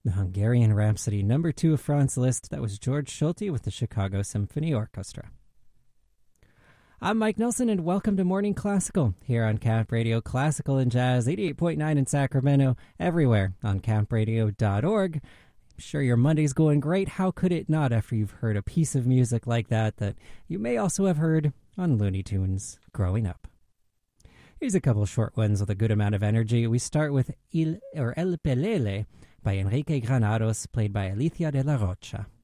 The Hungarian Rhapsody, number 2 of Franz Liszt. That was George Schulte with the Chicago Symphony Orchestra. I'm Mike Nelson, and welcome to Morning Classical here on Camp Radio Classical and Jazz, 88.9 in Sacramento, everywhere on campradio.org. I'm sure your Monday's going great. How could it not after you've heard a piece of music like that you may also have heard on Looney Tunes growing up? Here's a couple short ones with a good amount of energy. We start with El Pelele by Enrique Granados, played by Alicia de la Rocha.